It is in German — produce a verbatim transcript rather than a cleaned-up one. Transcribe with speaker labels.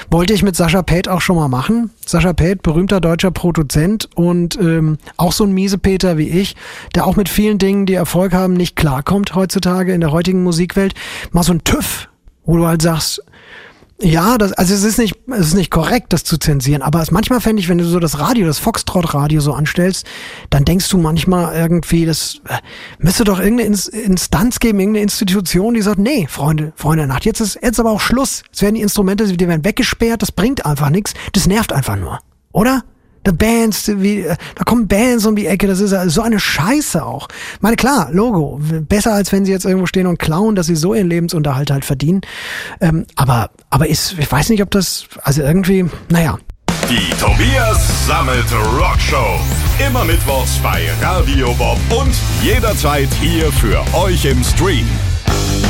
Speaker 1: wollte ich mit Sascha Paeth auch schon mal machen. Sascha Paeth, berühmter deutscher Produzent und ähm, auch so ein Miesepeter wie ich, der auch mit vielen Dingen, die Erfolg haben, nicht klarkommt heutzutage in der heutigen Musikwelt. Mal so ein TÜV, wo du halt sagst, ja, das, also es ist nicht, es ist nicht korrekt, das zu zensieren, aber es, manchmal fände ich, wenn du so das Radio, das Foxtrot-Radio so anstellst, dann denkst du manchmal irgendwie, das äh, müsste doch irgendeine Instanz geben, irgendeine Institution, die sagt, nee, Freunde, Freunde der Nacht, jetzt ist jetzt aber auch Schluss. Es werden die Instrumente, die werden weggesperrt, das bringt einfach nichts, das nervt einfach nur, oder? Da Bands, wie, da kommen Bands um die Ecke, das ist so eine Scheiße auch. Ich meine, klar, Logo, besser als wenn sie jetzt irgendwo stehen und klauen, dass sie so ihren Lebensunterhalt halt verdienen. Ähm, aber, aber ist, ich weiß nicht, ob das, also irgendwie, naja.
Speaker 2: Die Tobias Sammet Rockshow. Immer mittwochs bei Radio Bob und jederzeit hier für euch im Stream.